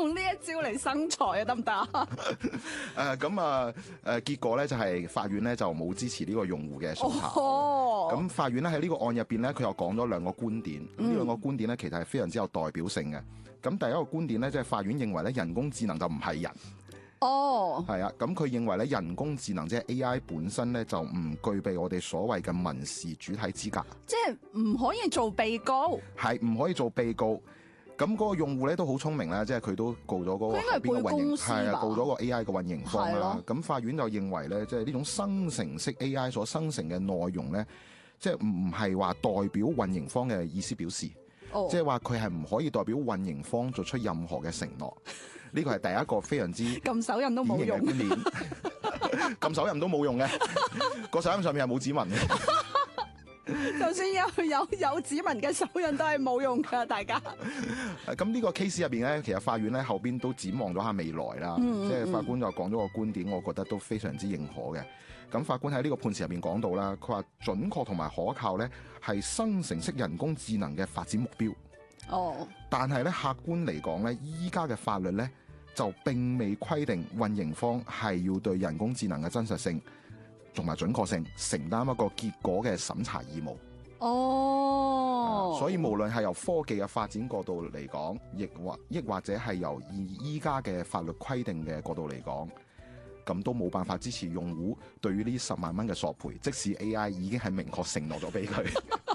用呢一招嚟生財啊，得唔得啊？ 結果咧就係法院咧就冇支持呢個用戶嘅訴求。 哦， 咁法院咧喺呢個案入邊咧，佢又講咗兩個觀點。呢兩個觀點咧，其實係非常之有代表性嘅。咁第一個觀點咧，即係法院認為咧，人工智能就唔係人。 哦， 係啊，咁佢認為咧，人工智能即係 AI 本身咧，就唔具備我哋所謂嘅民事主體資格， 即係唔可以做被告。 係唔可以做被告。咁嗰個用戶咧都好聰明啦，即係佢都告咗嗰個佢應該係邊個運營， 背公司吧係啊，告咗個 AI 嘅運營方啦係咯。 咁法院就認為咧，即係呢種生成式 AI 所生成嘅內容咧，即係唔係話代表運營方嘅意思表示。 哦， 即係話佢係唔可以代表運營方作出任何嘅承諾，呢個係第一個非常之撳手印都冇用典型嘅。觀念。撳手印都冇用嘅，個手印上面係冇指紋嘅。 就算有指紋嘅手印都係冇用㗎，大家。 咁呢個 case 入邊咧，其實法院咧後邊都展望咗下未來啦，即係法官就講咗個觀點，我覺得都非常之認可嘅。咁法官喺呢個判詞入邊講到啦，佢話準確同埋可靠咧係生成式人工智能嘅發展目標。 哦， 但係咧客觀嚟講咧，依家嘅法律咧就並未規定運營方係要對人工智能嘅真實性同埋準確性承擔一個結果嘅審查義務。 哦， 所以無論係由科技嘅發展角度嚟講，亦或者係由依家嘅法律規定嘅角度嚟講，咁都冇辦法支持用戶對於呢10萬蚊嘅索賠，即使 AI 已經係明確承諾咗俾佢。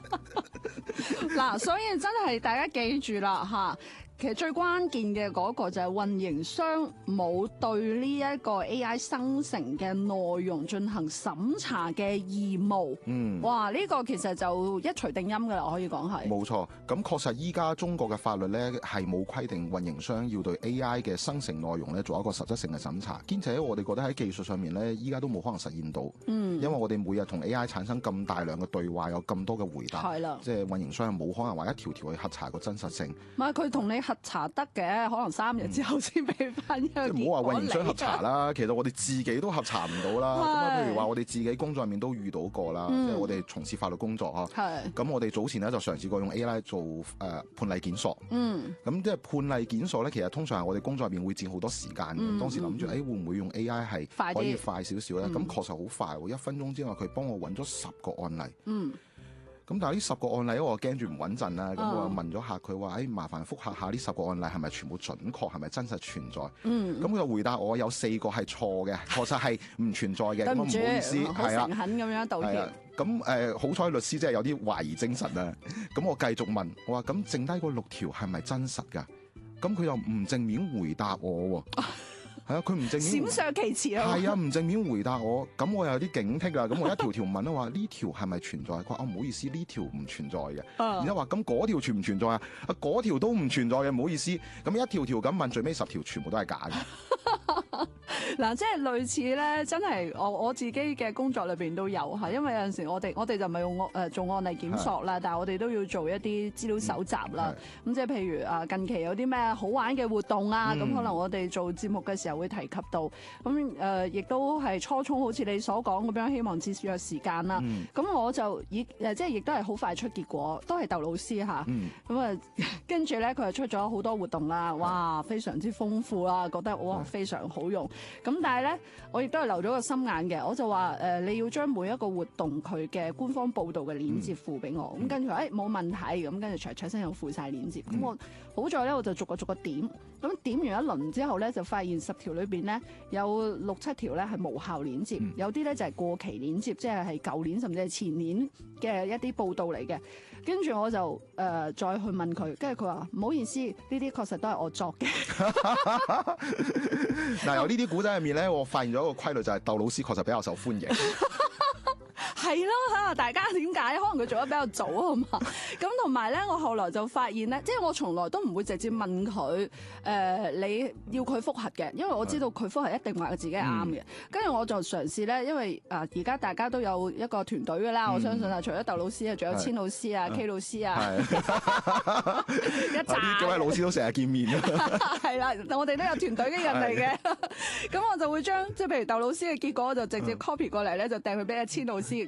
嗱，所以真係大家記住啦嚇。其實最關鍵嘅嗰個就係運營商冇對呢一個 AI 生成嘅內容進行審查嘅義務。哇！呢個其實就一錘定音㗎啦，可以講係。 冇錯，咁確實依家中國嘅法律咧係冇規定運營商要對 AI 嘅生成內容咧做一個實質性嘅審查，兼且我哋覺得喺技術上面咧，依家都冇可能實現到。因為我哋每日同 AI 產生咁大量嘅對話，有咁多嘅回答， 係啦， 即係運營商係冇可能話一條條去核查個真實性。 唔係佢同你核查得嘅，可能3日之後先俾翻一個結果你。 唔好話運營商核查啦，其實我哋自己都核查唔到啦。咁啊，譬如話我哋自己工作入面都遇到過啦，即係我哋從事法律工作啊。咁我哋早前咧就嘗試過用 AI 做判例檢索。咁即係判例檢索咧，其實通常係我哋工作入面會佔好多時間嘅。當時諗住會唔會用 AI 係可以快少少咧？咁確實好快喎，1分鐘之內佢幫我揾咗10個案例。咁但係呢10個案例，我驚住唔穩陣啦，咁我問咗客佢話：麻煩覆核下呢10個案例係咪全部準確，係咪真實存在？咁佢就回答我有4個係錯嘅，確實係唔存在嘅。咁唔好意思， 好誠懇咁樣道歉。 咁好彩律師真係有啲懷疑精神啦。咁我繼續問，我話咁剩低嗰6條係咪真實㗎？咁佢又唔正面回答我喎。係啊，佢唔正面， 閃爍其詞啊！ 係啊，唔正面回答我，咁我又有啲警惕啦。咁我一條條問啦，話呢條係咪存在？佢話唔好意思，呢條唔存在嘅。然之後話咁嗰條存唔存在啊？嗰條都唔存在嘅，唔好意思。咁一條條咁問，最尾10條全部都係假嘅。 嗱，即係類似咧，真係我自己嘅工作裏邊都有嚇，因為有陣時我哋就唔係用做案例檢索啦，但係我哋都要做一啲資料搜集啦。咁即係譬如近期有啲咩好玩嘅活動啊，咁可能我哋做節目嘅時候會提及到。咁亦都係初衷，好似你所講咁樣，希望節約時間啦。咁我就即係亦都係好快出結果，都係竇老師嚇。咁跟住咧，佢就出咗好多活動啦，哇，非常之豐富啦，覺得哇非常好用。咁但係咧，我亦都係留咗個心眼嘅，我就話你要將每一個活動佢嘅官方報導嘅鏈接附俾我，咁跟住冇問題，咁跟住卓聲又附晒鏈接，咁我好在咧我就逐個點，咁點完一輪之後咧就發現10條裏邊咧有6、7條咧係無效鏈接，有啲咧就係過期鏈接，即係舊年甚至係前年嘅一啲報導嚟嘅，跟住我就再去問佢，跟住佢話唔好意思，呢啲確實都係我作嘅。 嗱，由呢啲古仔入面咧，我發現咗一個規律，就係竇老師確實比較受歡迎。 係咯，睇下大家點解？可能佢做得比較早啊嘛。咁同埋咧，我後來就發現咧，即係我從來都唔會直接問佢你要佢復核嘅，因為我知道佢復核一定話佢自己係啱嘅。跟住我就嘗試咧，因為而家大家都有一個團隊㗎啦，我相信啊，除咗竇老師啊，仲有千老師啊、K 老師啊，一紮呢幾位老師都成日見面㗎。 係啦，我哋都有團隊嘅人嚟嘅。咁我就會將即係譬如竇老師嘅結果，我就直接 copy 過嚟咧，就掟去俾阿千老師。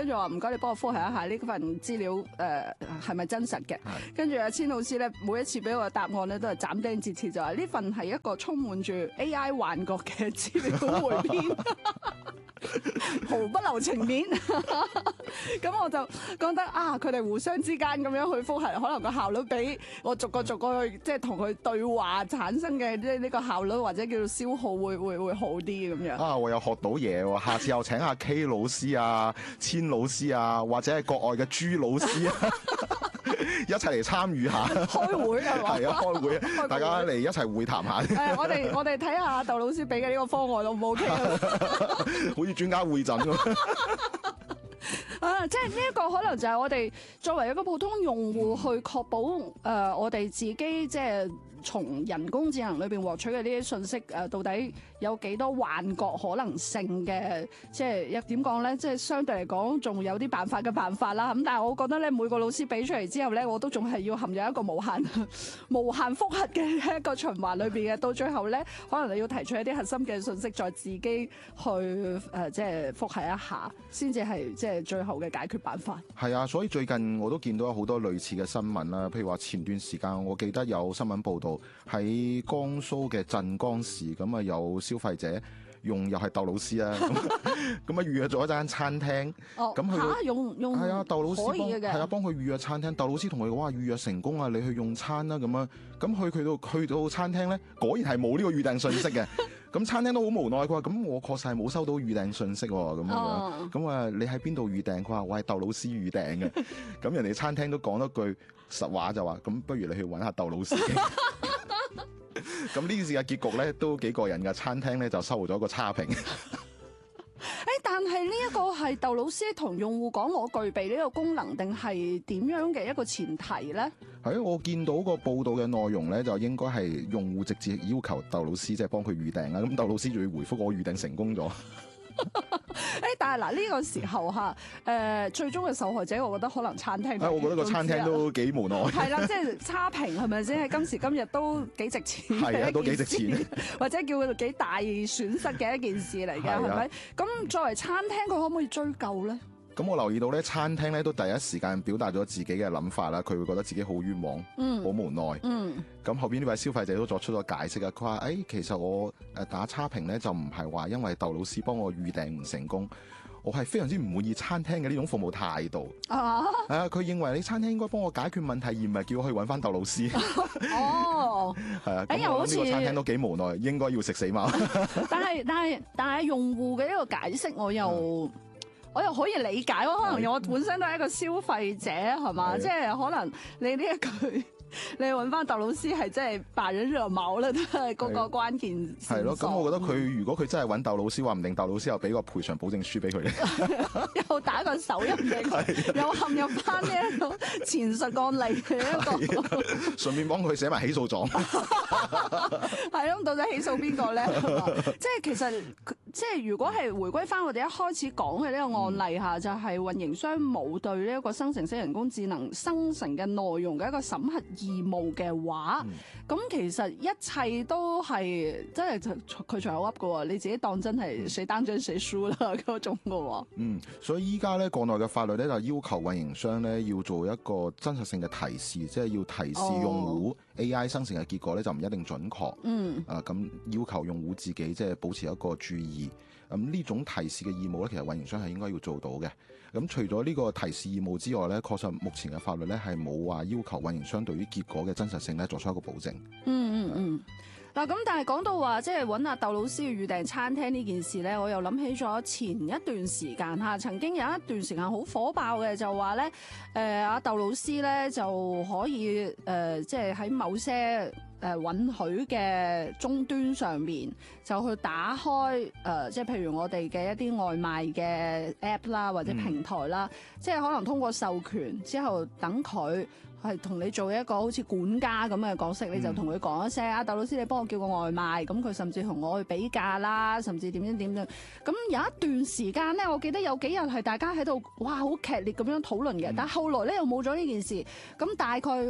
跟住話唔該你幫我複核一下呢份資料係咪真實嘅？跟住阿千老師咧每一次俾我嘅答案咧都係斬釘截鐵，就話呢份係一個充滿住 AI 幻覺嘅資料匯編。毫不留情面，咁我就覺得啊，佢哋互相之間咁樣去複核，可能個效率比我逐個去即係同佢對話產生嘅呢個效率或者叫做消耗會好啲咁樣。啊， 我又學到嘢喎！下次又請下 K 老師啊、千老師啊，或者係國外嘅朱老師啊。一齊嚟參與下， 開會係嘛？ 係啊，開會，大家嚟一齊會談下。 我哋睇下竇老師俾嘅呢個方案 O 唔 OK 啊？ 好似專家會診咁。 啊，即係呢一個可能就係我哋作為一個普通用戶去確保我哋自己即係從人工智能裏邊獲取嘅呢啲信息到底有幾多幻覺可能性嘅，即係點講咧？即係相對嚟講仲有啲辦法嘅辦法啦。咁但係我覺得咧，每個老師俾出嚟之後咧，我都仲係要陷入一個無限複核嘅一個循環裏邊嘅。到最後咧，可能你要提出一啲核心嘅信息，再自己去即係複核一下，先至係即係最後嘅解決辦法。係啊，所以最近我都見到有好多類似嘅新聞啦。譬如話前段時間，我記得有新聞報道喺江蘇嘅鎮江市，咁啊有消費者用又係竇老師啊，咁啊預約咗一間餐廳。咁佢用係啊，竇老師可以嘅， 係啊，幫佢預約餐廳。竇老師同佢講話預約成功啊，你去用餐啦咁樣。咁去到餐廳咧，果然係冇呢個預訂信息嘅。咁餐廳都好無奈，佢話：咁我確實係冇收到預訂信息喎，咁樣。咁啊，你喺邊度預訂？佢話：我係竇老師預訂嘅。咁人哋餐廳都講一句實話，就話：咁不如你去揾下竇老師。咁呢件事嘅結局咧都幾過癮㗎，餐廳咧就收咗個差評。 但係呢一個係竇老師同用戶講我具備呢個功能，定係點樣嘅一個前提咧？ 係我見到個報道嘅內容咧，就應該係用戶直接要求竇老師即係幫佢預訂啦。咁竇老師仲要回覆我預訂成功咗。 但係嗱呢個時候嚇，最終嘅受害者，我覺得可能餐廳。 我覺得個餐廳都幾無奈。 係啦，即係差評係咪先？喺今時今日都幾值錢。 係啊，都幾值錢。 或者叫佢幾大損失嘅一件事嚟嘅，係咪？咁作為餐廳，佢可唔可以追究咧？ 咁我留意到咧，餐廳咧都第一時間表達咗自己嘅諗法啦。佢會覺得自己好冤枉，好無奈。咁後邊呢位消費者都作出咗解釋啊。佢話：其實我打差評咧，就唔係話因為竇老師幫我預訂唔成功，我係非常之唔滿意餐廳嘅呢種服務態度。佢認為你餐廳應該幫我解決問題，而唔係叫我去揾翻竇老師。係啊，咁我諗呢個餐廳都幾無奈，應該要食死貓。 但係用戶嘅呢個解釋，我又可以理解咯，可能我本身都係一個消費者，係嘛？即係可能你呢一句，你揾翻竇老師係真係把人惹毛啦，都係嗰個關鍵。係咯， 咁我覺得佢如果佢真係揾竇老師，話唔定竇老師又俾個賠償保證書俾佢咧， 又打個手印俾佢，又陷入翻呢一個前述案例嘅一個， 順便幫佢寫埋起訴狀。 係咯，到底起訴邊個咧？即係其實。即係如果係回歸翻我哋一開始講嘅呢個案例下，就係運營商冇對呢一個生成式人工智能生成嘅內容嘅一個審核義務嘅話，咁其實一切都係真係佢隨口噏嘅喎，你自己當真係誰當真誰輸啦嗰種嘅喎。 所以依家咧國內嘅法律咧就要求運營商咧要做一個真實性嘅提示，即係要提示用戶 AI 生成嘅結果咧就唔一定準確。咁要求用戶自己即係保持一個注意。咁呢種提示嘅義務咧，其實運營商係應該要做到嘅。咁除咗呢個提示義務之外咧，確實目前嘅法律咧係冇話要求運營商對於結果嘅真實性咧作出一個保證。 嗱咁，但係講到話即係揾阿竇老師去預訂餐廳呢件事咧，我又諗起咗前一段時間嚇，曾經有一段時間好火爆嘅，就話咧阿竇老師咧就可以即係喺某些允許嘅終端上面就去打開即係譬如我哋嘅一啲外賣嘅 app 啦，或者平台啦，即係可能通過授權之後等佢係同你做一個好似管家咁嘅角色，你就同佢講一聲阿竇老師，你幫我叫個外賣，咁佢甚至同我去比價啦，甚至點樣。咁有一段時間咧，我記得有幾日係大家喺度哇好劇烈咁樣討論嘅，但係後來咧又冇咗呢件事。咁大概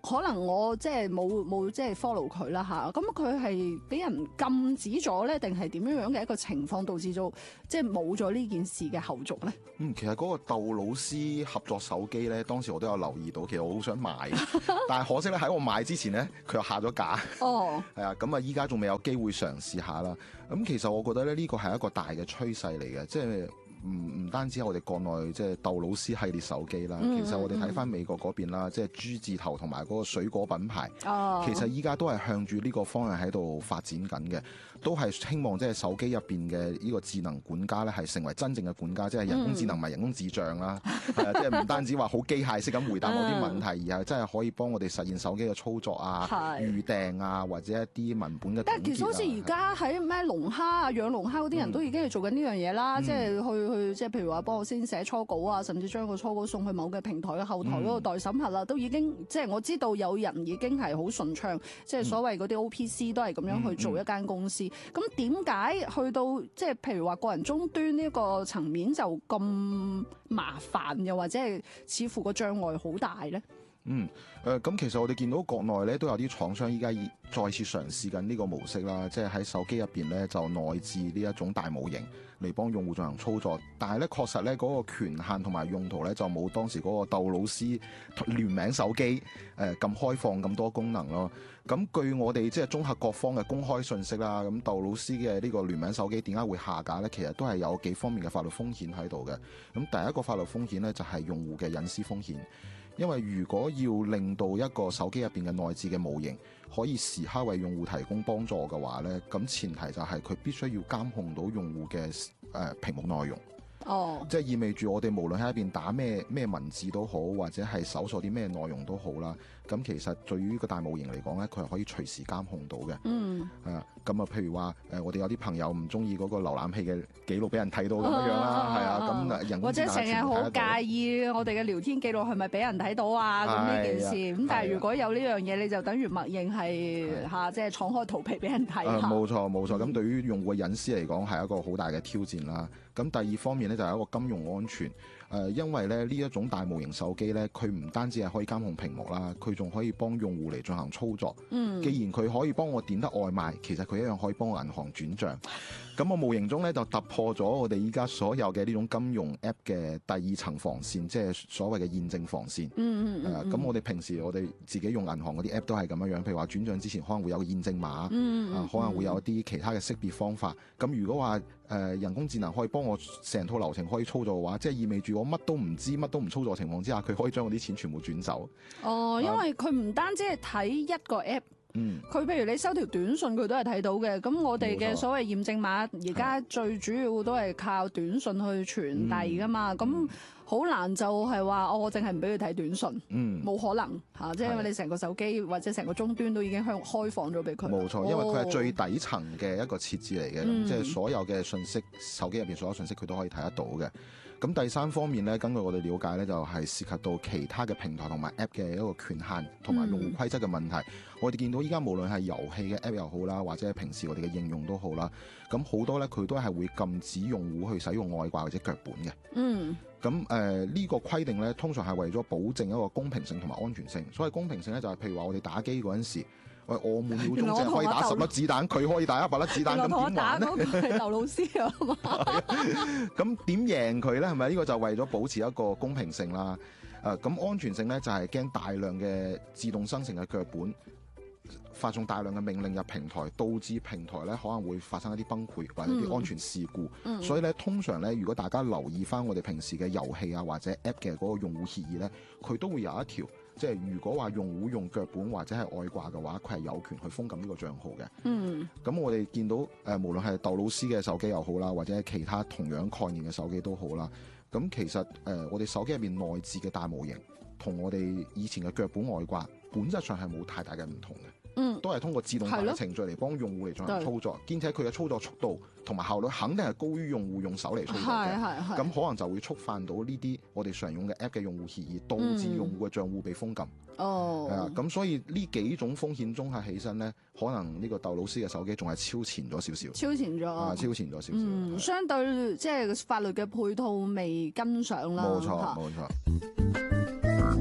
可能我即係冇即係 follow 佢啦嚇，咁佢係俾人禁止咗咧，定係點樣樣嘅一個情況導致咗即係冇咗呢件事嘅後續咧？ 其實嗰個竇老師合作手機咧，當時我都有留意到，其實我好想買，但係可惜咧喺我買之前咧，佢又下咗架。 哦， 係啊，咁啊依家仲未有機會嘗試下啦。咁其實我覺得咧，呢個係一個大嘅趨勢嚟嘅，即係唔單止係我哋國內即係竇老師系列手機啦，其實我哋睇翻美國嗰邊啦，即係豬字頭同埋嗰個水果品牌，其實依家都係向住呢個方向喺度發展緊嘅，都係希望即係手機入邊嘅呢個智能管家咧，係成為真正嘅管家，即係人工智能唔係人工智障啦，即係唔單止話好機械式咁回答某啲問題，而係真係可以幫我哋實現手機嘅操作啊、預訂啊，或者一啲文本嘅。 但係其實好似而家喺咩龍蝦啊、養龍蝦嗰啲人都已經係做緊呢樣嘢啦，即係去即係譬如話幫我先寫初稿啊，甚至將個初稿送去某嘅平台嘅後台嗰度待審核啦，都已經即係我知道有人已經係好順暢，即係所謂嗰啲 OPC 都係咁樣去做一間公司。咁點解去到即係譬如話個人終端呢個層面就咁麻煩，又或者係似乎個障礙好大咧？ 咁其實我哋見到國內咧都有啲廠商依家再次嘗試緊呢個模式啦，即係喺手機入邊咧就內置呢一種大模型嚟幫用戶進行操作，但係咧確實咧嗰個權限同埋用途咧就冇當時嗰個竇老師聯名手機咁開放咁多功能咯。咁據我哋即係綜合各方嘅公開信息啦，咁竇老師嘅呢個聯名手機點解會下架咧？其實都係有幾方面嘅法律風險喺度嘅。咁第一個法律風險咧就係用戶嘅隱私風險。因為如果要令到一個手機入邊嘅內置嘅模型可以時刻為用戶提供幫助嘅話咧，咁前提就係佢必須要監控到用戶嘅屏幕內容。即係意味住我哋無論喺一邊打咩文字都好，或者係搜索啲咩內容都好啦。咁其實對於個大模型嚟講咧，佢係可以隨時監控到嘅。咁譬如話我哋有啲朋友唔中意嗰個瀏覽器嘅記錄俾人睇到咁樣啦，咁人工智能或者成日好介意我哋嘅聊天記錄係咪俾人睇到啊？咁呢件事咁，但係如果有呢樣嘢，你就等於默認係即係敞開肚皮俾人睇下。 冇錯。咁對於用戶嘅隱私嚟講係一個好大嘅挑戰啦。咁第二方面咧就係一個金融安全。因為咧呢一種大模型手機咧，佢唔單止係可以監控屏幕啦，佢仲可以幫用戶嚟進行操作。既然佢可以幫我點得外賣，其實佢一樣可以幫我銀行轉帳。咁我無形中咧就突破咗我哋依家所有嘅呢種金融 App 嘅第二層防線，即係所謂嘅驗證防線。咁我哋平時我哋自己用銀行嗰啲 App 都係咁樣，譬如話轉帳之前可能會有個驗證碼，可能會有啲其他嘅識別方法。咁如果話人工智能可以幫我成套流程可以操作嘅話，即係意味住我乜都唔知、乜都唔操作嘅情況之下，佢可以將我啲錢全部轉走。 因為佢唔單止係睇一個 app，佢譬如你收條短信，佢都係睇到嘅。咁我哋嘅所謂驗證碼，而家最主要都係靠短信去傳遞噶嘛。咁好難就係話我淨係唔俾佢睇短信，冇可能嚇，即係因為你成個手機或者成個終端都已經開放咗俾佢。 冇錯，因為佢係最底層嘅一個設置嚟嘅，即係所有嘅信息，手機入邊所有信息佢都可以睇得到嘅。咁第三方面咧，根據我哋了解咧，就係涉及到其他嘅平台同埋 App 嘅一個權限同埋用戶規則嘅問題。我哋見到依家無論係遊戲嘅 App 又好啦，或者係平時我哋嘅應用都好啦，咁好多咧佢都係會禁止用戶去使用外掛或者腳本嘅。咁呢個規定咧，通常係為咗保證一個公平性同埋安全性。所謂公平性咧，就係譬如話我哋打機嗰陣時，我每秒鐘淨係可以打10粒子彈，佢可以打100粒子彈，咁點玩咧？ 係劉老師啊嘛。 咁點贏佢咧？係咪呢個就為咗保持一個公平性啦？咁安全性咧就係驚大量嘅自動生成嘅腳本發送大量嘅命令入平台，導致平台咧可能會發生一啲崩潰或者啲安全事故。所以咧，通常咧，如果大家留意翻我哋平時嘅遊戲啊或者 App 嘅嗰個用戶協議咧，佢都會有一條，即係如果話用戶用腳本或者係外掛嘅話，佢係有權去封禁呢個帳號嘅。咁我哋見到無論係竇老師嘅手機又好啦，或者係其他同樣概念嘅手機都好啦。咁其實我哋手機入邊內置嘅大模型同我哋以前嘅腳本外掛本質上係冇太大嘅唔同嘅。都係通過自動化嘅程序嚟幫用戶嚟進行操作，兼且佢嘅操作速度同埋效率肯定係高於用戶用手嚟操作嘅。咁可能就會觸犯到呢啲我哋常用嘅 App 嘅用戶協議，導致用戶嘅帳戶被封禁。咁所以呢幾種風險綜合起身咧，可能呢個竇老師嘅手機仲係超前咗少少。超前咗少少。 相對即係法律嘅配套未跟上啦。 冇錯。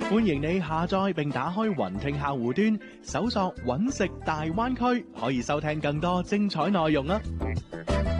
歡迎你下載並打開雲聽客戶端，搜索揾食大灣區，可以收聽更多精彩內容啊！